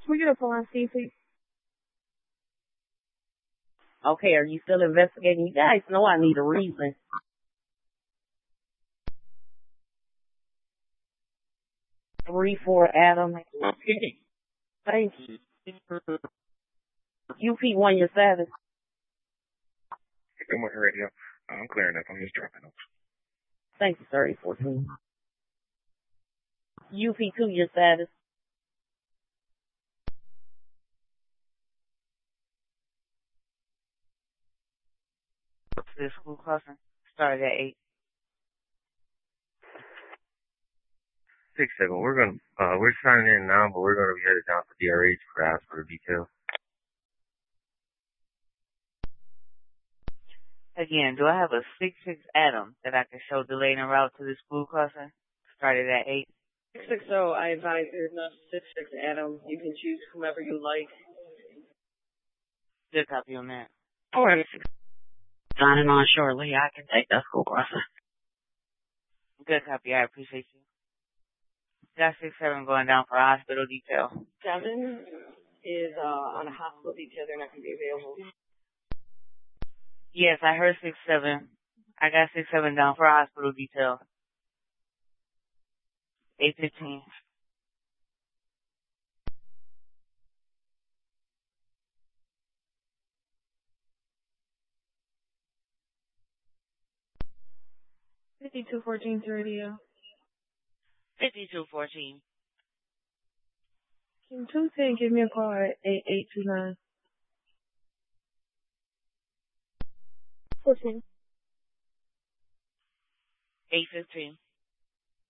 We get a full on CP. Okay, are you still investigating? You guys know I need a reason. Three, four, Adam. Thank you. UP1, your status. Good morning, radio. I'm clearing up. I'm just dropping off. Thank you, sir. 14. UP2, your status. The school crossing started at 8. 6-7. We're signing in now, but we're gonna be headed down to DRH for ask for details. Again, do I have a 6-6 Adam that I can show delayed en route to the school crossing? Started at 8. 660, I advise there's no 6-6 Adam. You can choose whomever you like. Good copy on that. All right. Signing on shortly. I can take that school crossing. Good copy. I appreciate you. Got 6-7 going down for hospital detail. 7 is on a hospital detail. They're not going to be available. Yes, I heard 6-7. I got 6-7 down for hospital detail. 8:15. $52.14 to radio. 52:14. Can 210 give me a call at 8829? 14. 8:15.